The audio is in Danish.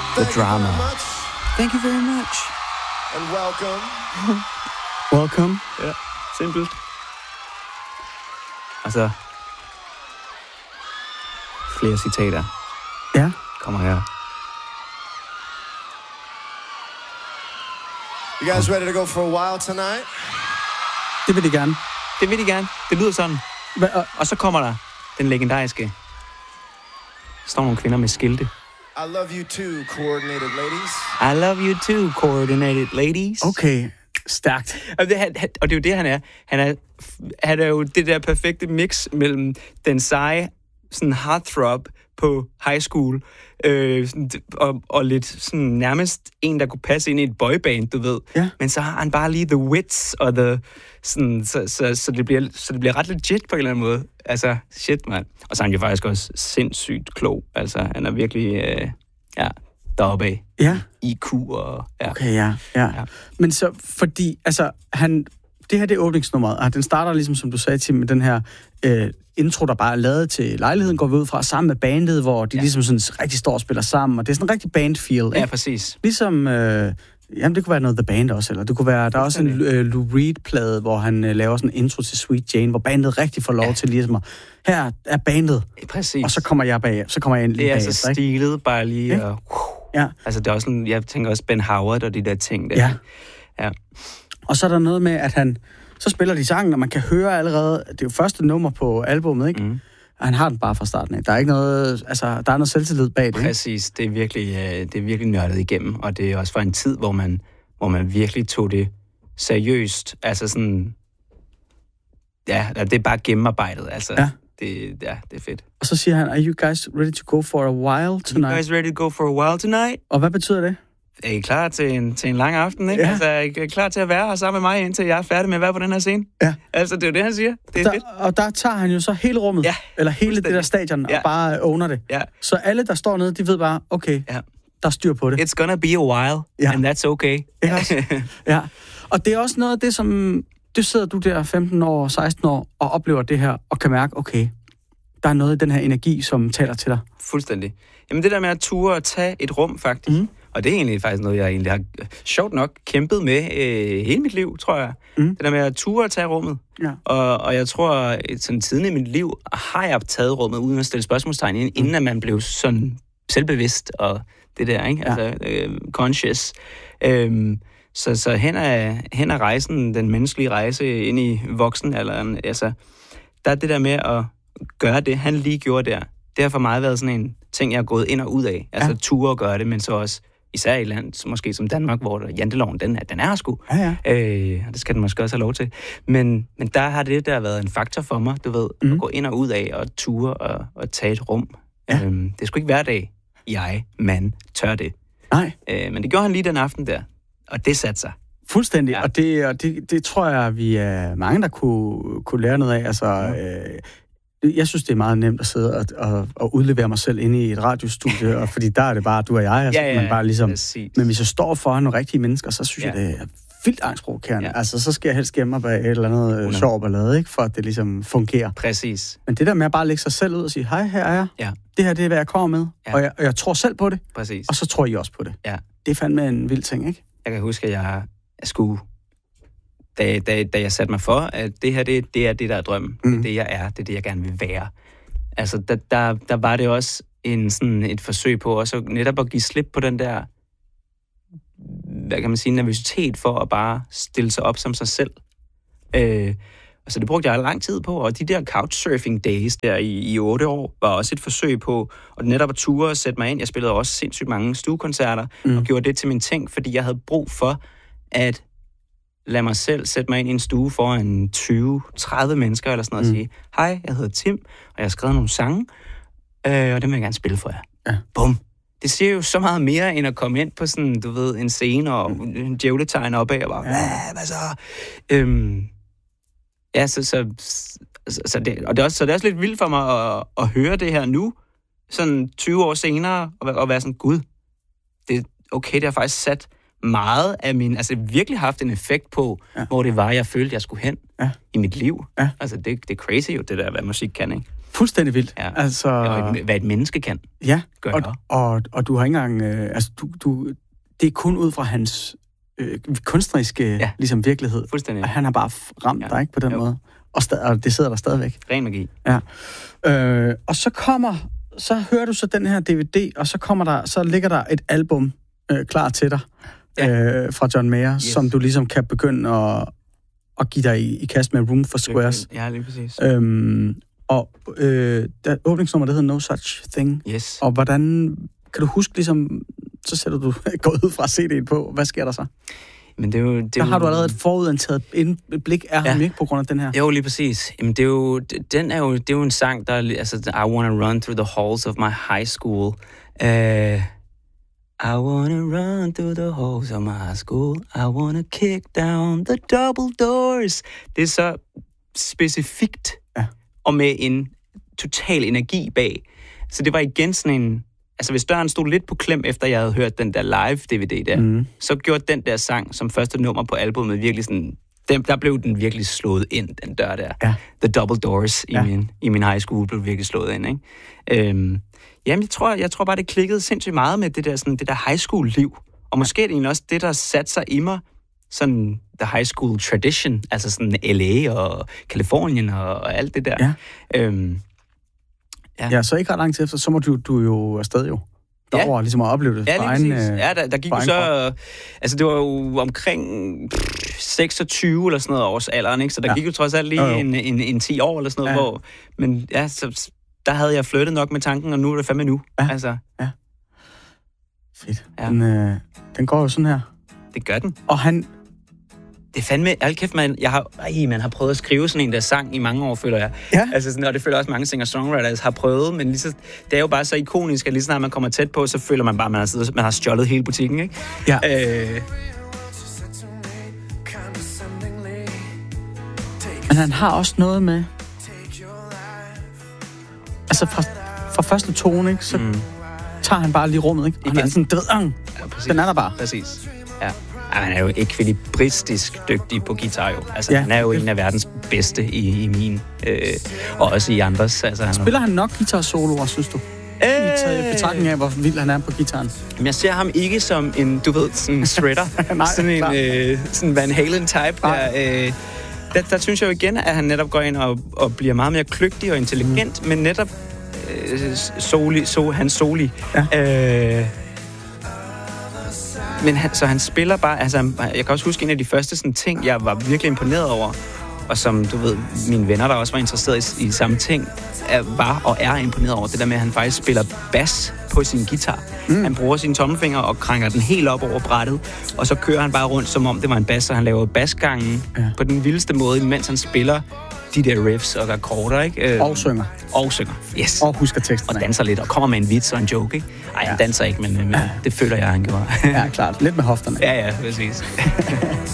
The drama. Thank you very much. And welcome. Welcome. Ja, simpelt. Altså, flere citater. Ja. Kommer her. You guys ready to go for a while tonight? Det vil de gerne. Det vil de gerne. Det lyder sådan. Og så kommer der den legendariske. Der står nogle kvinder med skilte. I love you too, coordinated ladies. I love you too, coordinated ladies. Okay, stærkt. Og det er jo det, han er. Han er jo det der perfekte mix mellem den seje sådan heartthrob på high school, og lidt sådan nærmest en, der kunne passe ind i et boyband, du ved. Ja. Men så har han bare lige the wits og sådan, så det bliver ret legit på en eller anden måde. Altså, shit, mand. Og så er han jo faktisk også sindssygt klog. Altså, han er virkelig, deroppe af. Ja. IQ og... Ja. Okay, ja. Men så, fordi, altså, det her, det er åbningsnummeret, og den starter ligesom, som du sagde til, med den her intro, der bare er lavet til lejligheden, går vi ud fra, sammen med bandet, hvor de ligesom sådan rigtig står og spiller sammen, og det er sådan en rigtig band-feel, ikke? Ja, præcis. Ligesom, jamen det kunne være noget The Band også, eller det kunne være, der er også en Lou Reed-plade, hvor han laver sådan en intro til Sweet Jane, hvor bandet rigtig får lov til ligesom at, her er bandet, præcis. Og så kommer jeg ind lige det er bagefter, altså stilet bare lige, ikke? Ja. Altså det er også sådan, jeg tænker også Ben Howard og de der ting der. Ja. Og så er der noget med, at så spiller de sangen, og man kan høre allerede, det er jo første nummer på albummet, ikke? Mm. Og han har den bare fra starten af. Der er ikke noget, altså, der er noget selvtillid bag det. Præcis, det er virkelig nørdet igennem, og det er også fra en tid, hvor man virkelig tog det seriøst. Altså sådan, det er bare gennemarbejdet, altså. Ja. Det er fedt. Og så siger han, are you guys ready to go for a while tonight? You guys ready to go for a while tonight? Og hvad betyder det? Er I klar til en lang aften, ikke? Ja. Altså, er I klar til at være her sammen med mig, indtil jeg er færdig med at være på den her scene? Ja. Altså, det er jo det, han siger. Det er fedt. Og der tager han jo så hele rummet, eller hele det der stadion, og bare owner det. Ja. Så alle, der står nede, de ved bare, okay, der er styr på det. It's gonna be a while, and that's okay. Ja. Og det er også noget af det, som... Du sidder der 15 år, 16 år, og oplever det her, og kan mærke, okay, der er noget i den her energi, som taler til dig. Fuldstændig. Jamen det der med at ture og tage et rum, faktisk. Og det er egentlig faktisk noget, jeg egentlig har sjovt nok kæmpet med hele mit liv, tror jeg. Det der med at ture og tage rummet. Ja. Og jeg tror, sådan tiden i mit liv har jeg taget rummet, uden at stille spørgsmålstegn, inden at man blev sådan selvbevidst og det der, ikke? Ja. Altså conscious. Så hen ad rejsen, den menneskelige rejse ind i voksenalderen, altså, der er det der med at gøre det, han lige gjorde der. Det har for mig været sådan en ting, jeg har gået ind og ud af. Altså ture og gøre det, men så også især i et land, måske som Danmark, hvor janteloven, den er her sgu. Ja. Og det skal den måske også have lov til. Men der har det der været en faktor for mig, du ved, at gå ind og ud af og ture og tage et rum. Ja. Det er sgu ikke hver dag, man tør det. Nej. Men det gjorde han lige den aften der, og det satte sig. Fuldstændig, og det tror jeg, vi er mange, der kunne lære noget af. Altså, jeg synes, det er meget nemt at sidde og udlevere mig selv inde i et radiostudie, og fordi der er det bare du og jeg, altså, man bare ligesom... Men hvis jeg står foran nogle rigtige mennesker, så synes jeg, det er vildt angstprovokerende. Ja. Altså, så skal jeg helst gemme mig bag et eller andet sjov ballade, ikke? For at det ligesom fungerer. Præcis. Men det der med at bare lægge sig selv ud og sige, hej, her er jeg. Ja. Det her, det er, hvad jeg kommer med. Ja. Og jeg tror selv på det. Præcis. Og så tror I også på det. Ja. Det er fandme en vild ting, ikke? Jeg kan huske, at jeg skulle... Da jeg satte mig for, at det her, det er det, der er drømmen. Det er det, jeg er. Det er det, jeg gerne vil være. Altså, der var det også et forsøg på også netop at give slip på den der, hvad kan man sige, nervøsitet for at bare stille sig op som sig selv. Altså, det brugte jeg lang tid på, og de der couchsurfing days der i 8 år, var også et forsøg på at netop at ture og sætte mig ind. Jeg spillede også sindssygt mange stuekoncerter, og gjorde det til min ting, fordi jeg havde brug for at lad mig selv sætte mig ind i en stue foran 20-30 mennesker eller sådan noget og sige, hej, jeg hedder Tim, og jeg har skrevet nogle sange, og det vil jeg gerne spille for jer. Ja. Bum. Det siger jo så meget mere, end at komme ind på sådan, du ved, en scene og en djævletegn opad, og bare, hvad så? Det er også lidt vildt for mig at høre det her nu, sådan 20 år senere, og være sådan, gud, det har faktisk sat meget af min, altså virkelig haft en effekt på, hvor det var, jeg følte, jeg skulle hen i mit liv. Ja. Altså det er crazy jo, det der, hvad musik kan, ikke? Fuldstændig vildt. Ja. Altså, hvad et menneske kan gøre. Og du har ikke engang... det er kun ud fra hans kunstneriske ligesom, virkelighed. Fuldstændig. Og han har bare ramt dig ikke, på den måde. Og det sidder der stadigvæk. Ren magi. Ja. Og så hører du så den her DVD, og så ligger der et album klar til dig fra John Mayer, som du ligesom kan begynde at give dig i kast med Room for Squares. Ja, lige præcis. Der åbningsnummer, der hedder No Such Thing. Yes. Og hvordan... Kan du huske ligesom... Så sætter du gået ud fra CD'en på. Hvad sker der så? Men det er jo, der har du allerede et forudtaget blik af ham, ikke, på grund af den her? Jo, lige præcis. Jamen, det er jo en sang, der altså, I wanna run through the halls of my high school. I wanna run through the halls of my high school. I wanna kick down the double doors. Det er så specifikt, og med en total energi bag. Så det var igen sådan en... Altså, hvis døren stod lidt på klem, efter jeg havde hørt den der live-DVD der, så gjorde den der sang som første nummer på albumet virkelig sådan... Der blev den virkelig slået ind, den dør der. Ja. The Double Doors i min high school blev virkelig slået ind, ikke? Jamen, jeg tror bare, det klikkede sindssygt meget med det der high school-liv. Og måske er det egentlig også det, der satte sig i mig, sådan the high school tradition, altså sådan LA og Kalifornien og alt det der. Ja. Ja, så ikke ret lang tid efter, så må du jo afsted jo. Derovre, ligesom at opleve det. Ja, lige præcis. Der gik jo så... Altså, det var jo omkring 26 eller sådan noget års alderen, ikke? Så der gik jo trods alt lige en 10 år eller sådan noget, hvor... Men ja, så der havde jeg flyttet nok med tanken, og nu er det fandme nu. Ja. Altså. Ja. Fedt. Ja. Den går jo sådan her. Det gør den. Og han... Det er fandme... Kæft, man har prøvet at skrive sådan en der sang i mange år, føler jeg. Ja. Altså sådan, og det føler også mange singer-songwriters har prøvet, men det er jo bare så ikonisk, at lige snart man kommer tæt på, så føler man bare, at man har stjålet hele butikken, ikke? Ja. Men han har også noget med... Altså fra første tone, ikke? Så tager han bare lige rummet, ikke? Og han er sådan, den er der bare. Præcis. Ja. Han er jo ekvilibristisk dygtig på guitar, jo. Altså, han er jo en af verdens bedste i min, og også i andres. Altså, Spiller han nok guitar-soloer, synes du? I betragtning af, hvor vild han er på guitaren. Men jeg ser ham ikke som en, du ved, sådan en shredder. Nej, sådan en sådan Van Halen-type. Der synes jeg jo igen, at han netop går ind og bliver meget mere kløgtig og intelligent, men netop hans soli. Ja. Men han spiller bare... Altså, jeg kan også huske en af de første sådan, ting, jeg var virkelig imponeret over, og som, du ved, mine venner, der også var interesseret i samme ting, var og er imponeret over. Det der med, at han faktisk spiller bas på sin guitar. Han bruger sine tommelfinger og krænker den helt op over brættet, og så kører han bare rundt, som om det var en bas, så han laver basgangen på den vildeste måde, mens han spiller de der riffs og akkorder, ikke? Og synger. Yes. Og husker teksterne. Og danser lidt, og kommer med en vits og en joke, ikke? Ej, han danser ikke, men det føler jeg, han gjorde. Ja, klart. Lidt med hofterne. Ja, præcis.